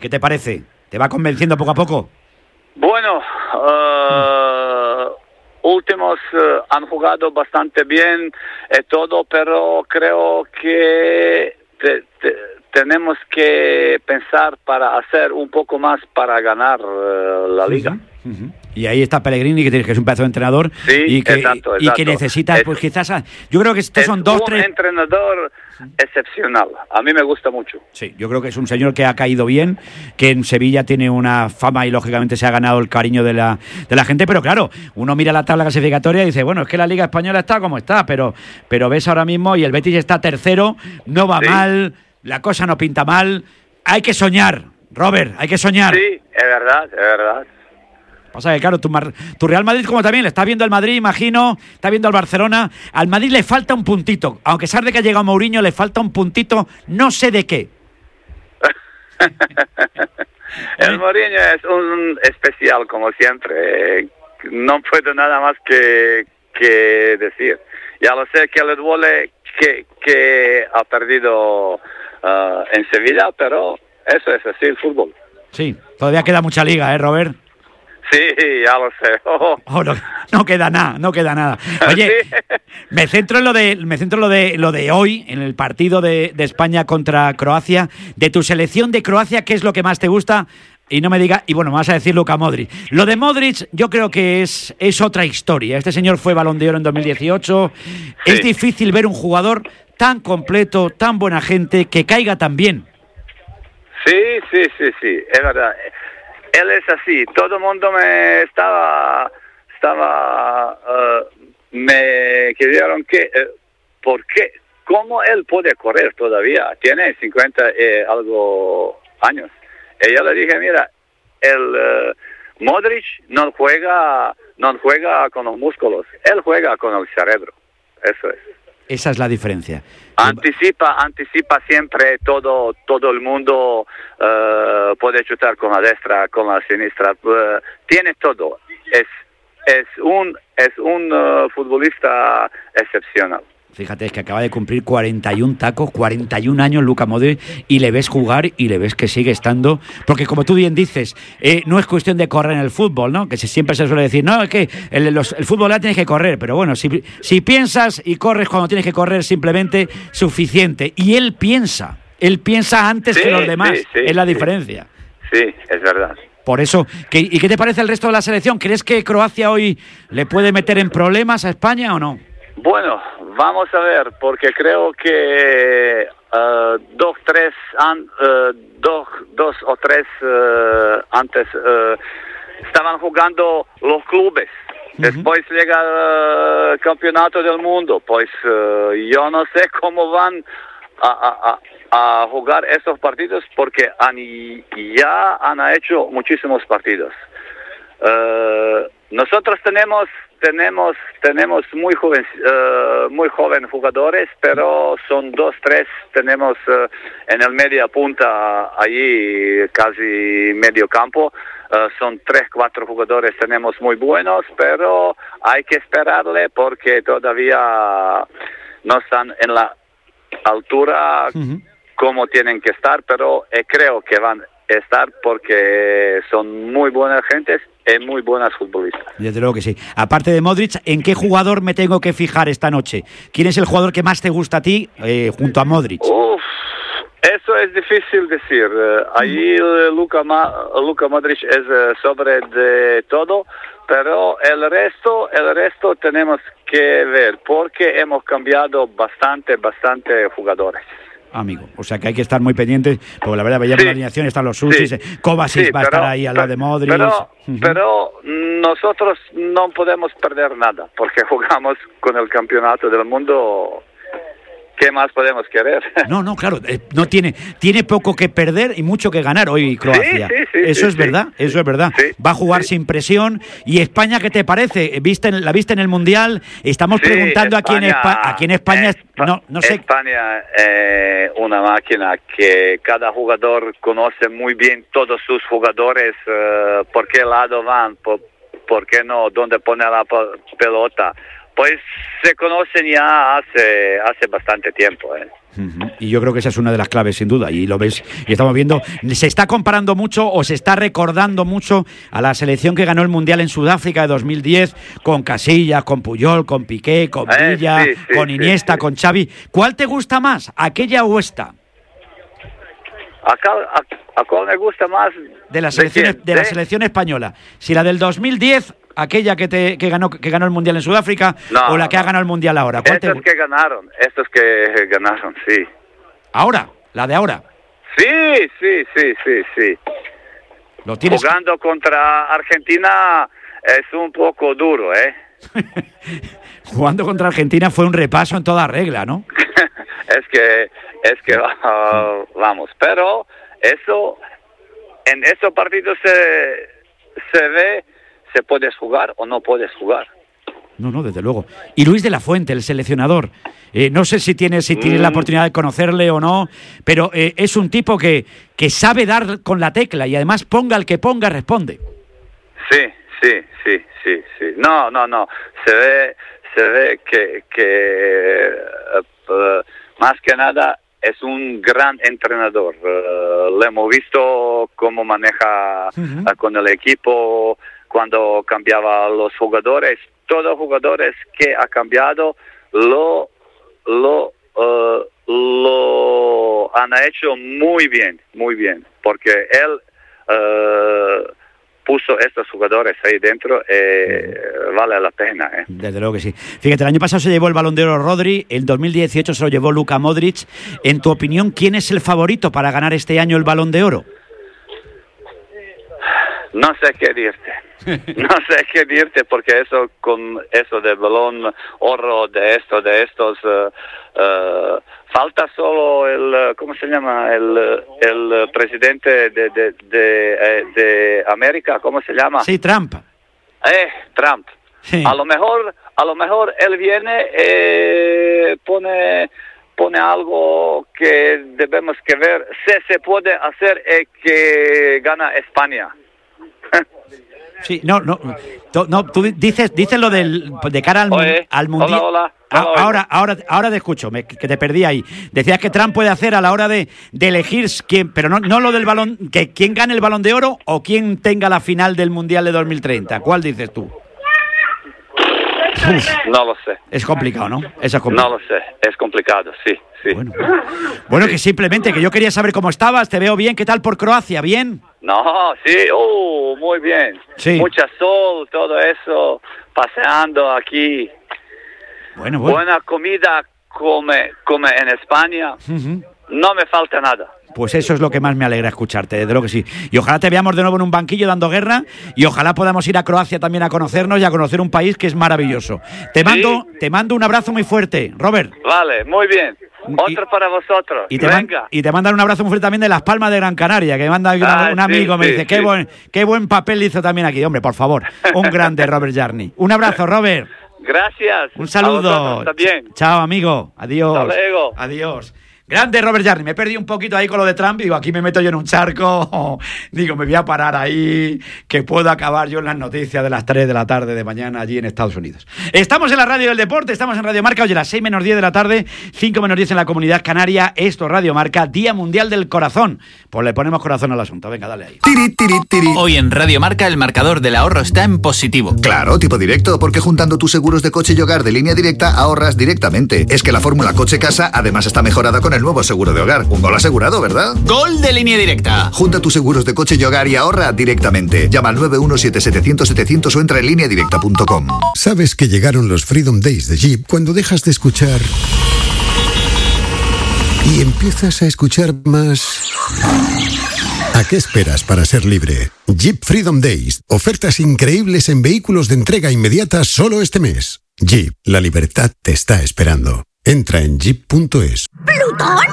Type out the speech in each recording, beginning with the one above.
qué te parece? ¿Te va convenciendo poco a poco? Bueno, últimos han jugado bastante bien todo, pero creo que tenemos que pensar para hacer un poco más para ganar la liga. Y ahí está Pellegrini, que es un pedazo de entrenador, sí, y que exacto. Y que necesita, pues quizás, yo creo que estos son dos, tres... un entrenador excepcional, a mí me gusta mucho. Sí, yo creo que es un señor que ha caído bien, que en Sevilla tiene una fama y lógicamente se ha ganado el cariño de la gente, pero claro, uno mira la tabla clasificatoria y dice, bueno, es que la Liga Española está como está, pero ves ahora mismo y el Betis está tercero, no va mal, la cosa no pinta mal, hay que soñar, Robert, hay que soñar. Sí, es verdad. Pasa que claro, tu Real Madrid, como también le está viendo al Madrid, imagino, está viendo al Barcelona, al Madrid le falta un puntito, aunque sabe de que ha llegado Mourinho, le falta un puntito, no sé de qué. El Mourinho es un especial, como siempre, no puedo nada más que decir. Ya lo sé que le duele que ha perdido en Sevilla, pero eso es así el fútbol. Sí, todavía queda mucha liga, Robert. Sí, ya lo sé. No queda nada. Oye, sí. me centro en lo de hoy, en el partido de España contra Croacia. De tu selección de Croacia, ¿qué es lo que más te gusta? Y no me diga, y bueno, me vas a decir Luka Modric. Lo de Modric yo creo que es otra historia. Este señor fue Balón de Oro en 2018. Sí. Es difícil ver un jugador tan completo, tan buena gente, que caiga tan bien. Sí, es verdad. Él es así, todo el mundo me me quedaron que, ¿por qué? ¿Cómo él puede correr todavía? Tiene 50 algo años. Y yo le dije, mira, el Modric no juega con los músculos, él juega con el cerebro, eso es. Esa es la diferencia. Anticipa siempre todo el mundo, puede chutar con la destra, con la siniestra, tiene todo. Es un futbolista excepcional. Fíjate, es que acaba de cumplir 41 tacos, 41 años Luka Modric, y le ves jugar y le ves que sigue estando, porque como tú bien dices, no es cuestión de correr en el fútbol, ¿no? Que siempre se suele decir, no, es que el fútbol tienes que correr, pero bueno, si piensas y corres cuando tienes que correr, simplemente suficiente. Y él piensa antes que los demás, es la diferencia. Sí, es verdad. Por eso, ¿y qué te parece el resto de la selección? ¿Crees que Croacia hoy le puede meter en problemas a España o no? Bueno, vamos a ver, porque creo que dos o tres antes estaban jugando los clubes. Después llega el campeonato del mundo. Pues yo no sé cómo van a jugar esos partidos, porque ya han hecho muchísimos partidos. Nosotros tenemos muy joven jugadores, pero son 2, 3, tenemos en el media punta, allí casi medio campo, son 3, 4 jugadores, tenemos muy buenos, pero hay que esperarle porque todavía no están en la altura como tienen que estar, pero creo que van a estar porque son muy buenas gentes y muy buenas futbolistas. Desde luego que sí. Aparte de Modric, ¿en qué jugador me tengo que fijar esta noche? ¿Quién es el jugador que más te gusta a ti junto a Modric? Eso es difícil decir. Allí Luka Modric es sobre de todo, pero el resto tenemos que ver porque hemos cambiado bastante jugadores. Amigo, o sea que hay que estar muy pendientes, porque la verdad veíamos la alineación, están los Susis, Kovacic va a estar ahí al lado de Modric. Pero nosotros no podemos perder nada, porque jugamos con el campeonato del mundo. ¿Qué más podemos querer? No, claro, no tiene poco que perder y mucho que ganar hoy Croacia. Eso es verdad. Va a jugar sin presión. ¿Y España qué te parece? ¿La viste en el Mundial? Estamos preguntando aquí en España. No sé. España es una máquina que cada jugador conoce muy bien todos sus jugadores, por qué lado van, por qué no, dónde pone la pelota. Pues se conocen ya hace bastante tiempo. Y yo creo que esa es una de las claves, sin duda, y lo ves, y estamos viendo, se está comparando mucho o se está recordando mucho a la selección que ganó el Mundial en Sudáfrica de 2010, con Casillas, con Puyol, con Piqué, con Villa, con Iniesta, con Xavi. ¿Cuál te gusta más, aquella o esta? ¿A cuál me gusta más? De la selección española. Si la del 2010, aquella que ganó el Mundial en Sudáfrica, o la que ha ganado el Mundial ahora. Estos que ganaron, sí. ¿Ahora? ¿La de ahora? Sí. ¿Lo tienes? Jugando contra Argentina es un poco duro, Jugando contra Argentina fue un repaso en toda regla, ¿no? es que vamos, pero eso, en esos partidos se ve, se puedes jugar o no puedes jugar. No, desde luego. Y Luis de la Fuente, el seleccionador, no sé si tienes la oportunidad de conocerle o no, pero es un tipo que sabe dar con la tecla y además ponga el que ponga, responde. Sí. No. Se ve que más que nada es un gran entrenador. Le hemos visto cómo maneja con el equipo cuando cambiaba los jugadores. Todos los jugadores que ha cambiado lo han hecho muy bien, porque él puso estos jugadores ahí dentro, vale la pena. Desde luego que sí. Fíjate, el año pasado se llevó el Balón de Oro Rodri, el 2018 se lo llevó Luka Modric. En tu opinión, ¿quién es el favorito para ganar este año el Balón de Oro? No sé qué decirte, porque con eso del Balón Oro, de estos, falta solo ¿cómo se llama? El presidente de América, ¿cómo se llama? Sí, Trump. Trump. Sí. A lo mejor él viene, pone algo que debemos que ver. Se puede hacer que gana España. Sí, no, tú dices lo de cara al Mundial. Hola. Ahora te escucho, que te perdí ahí. Decías que Trump puede hacer a la hora de elegir quién, pero no lo del balón, que quién gane el Balón de Oro o quién tenga la final del Mundial de 2030. ¿Cuál dices tú? No lo sé. Es complicado, ¿no? Eso es complicado. No lo sé, es complicado, sí. Bueno, que simplemente que yo quería saber cómo estabas, te veo bien. ¿Qué tal por Croacia? ¿Bien? No, sí, muy bien. Sí. Mucha sol, todo eso, paseando aquí. Bueno. Buena comida come en España. No me falta nada. Pues eso es lo que más me alegra escucharte, desde luego que sí. Y ojalá te veamos de nuevo en un banquillo dando guerra y ojalá podamos ir a Croacia también a conocernos y a conocer un país que es maravilloso. Te mando un abrazo muy fuerte, Robert. Vale, muy bien. Otro para vosotros. Y te mandan un abrazo muy fuerte también de Las Palmas de Gran Canaria, que me manda un amigo, me dice, qué buen papel hizo también aquí. Hombre, por favor, un grande Robert Jarni. Un abrazo, Robert. Gracias. Un saludo. También. Chao, amigo. Adiós. Hasta luego. Adiós. Grande Robert Jarni, me he perdido un poquito ahí con lo de Trump y digo, aquí me meto yo en un charco, digo, me voy a parar ahí, que puedo acabar yo en las noticias de las 3 de la tarde de mañana allí en Estados Unidos. Estamos en la Radio del Deporte, estamos en Radio Marca, hoy a las 6 menos 10 de la tarde, 5 menos 10 en la Comunidad Canaria, esto es Radio Marca, Día Mundial del Corazón. Pues le ponemos corazón al asunto, venga, dale ahí. Hoy en Radio Marca el marcador del ahorro está en positivo. Claro, tipo directo, porque juntando tus seguros de coche y hogar de Línea Directa ahorras directamente. Es que la fórmula coche-casa además está mejorada con el nuevo seguro de hogar. Un gol asegurado, ¿verdad? ¡Gol de Línea Directa! Junta tus seguros de coche y hogar y ahorra directamente. Llama al 917-700-700 o entra en lineadirecta.com. ¿Sabes que llegaron los Freedom Days de Jeep cuando dejas de escuchar y empiezas a escuchar más? ¿A qué esperas para ser libre? Jeep Freedom Days. Ofertas increíbles en vehículos de entrega inmediata solo este mes. Jeep, la libertad te está esperando. Entra en jeep.es. ¿Plutón?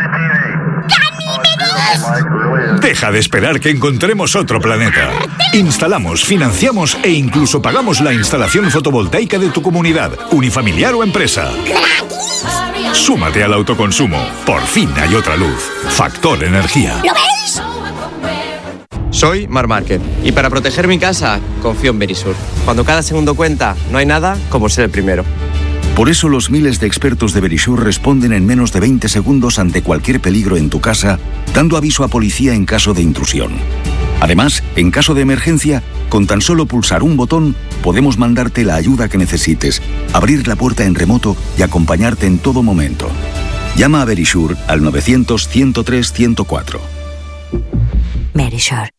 ¡Ganímedes! Deja de esperar que encontremos otro planeta. Instalamos, financiamos e incluso pagamos la instalación fotovoltaica de tu comunidad, unifamiliar o empresa. ¡Gratis! Súmate al autoconsumo. Por fin hay otra luz. Factor Energía. ¿Lo veis? Soy Marc Márquez y para proteger mi casa confío en Verisur. Cuando cada segundo cuenta, no hay nada como ser el primero. Por eso los miles de expertos de Verisure responden en menos de 20 segundos ante cualquier peligro en tu casa, dando aviso a policía en caso de intrusión. Además, en caso de emergencia, con tan solo pulsar un botón, podemos mandarte la ayuda que necesites, abrir la puerta en remoto y acompañarte en todo momento. Llama a Verisure al 900 103 104. Verisure.